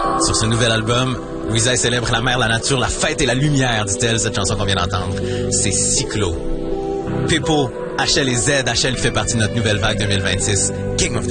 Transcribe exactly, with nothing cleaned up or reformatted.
Sur ce nouvel album, Louisa célèbre la mer, la nature, la fête et la lumière, dit-elle, cette chanson qu'on vient d'entendre. C'est Cyclo. Peppo, H L et Z, H L qui fait partie de notre nouvelle vague deux mille vingt-six, King of the